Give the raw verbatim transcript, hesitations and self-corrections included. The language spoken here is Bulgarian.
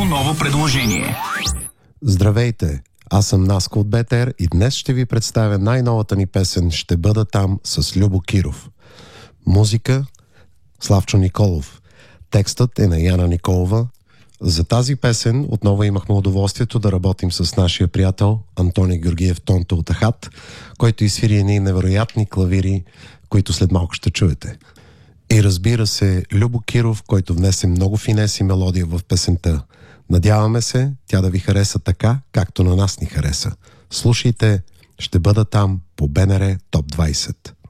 всяко ново предложение. Здравейте! Аз съм Наско от БТР и днес ще ви представя най-новата ни песен «Ще бъда там» с Любо Киров. Музика – Славчо Николов. Текстът е на Яна Николова. За тази песен отново имахме удоволствието да работим с нашия приятел Антони Георгиев Тонто от Ахат, който изсвири едни невероятни клавири, които след малко ще чуете. И разбира се, Любо Киров, който внесе много финес и мелодия в песента. Надяваме се тя да ви хареса така, както на нас ни хареса. Слушайте, ще бъда там по БНР Топ двайсет.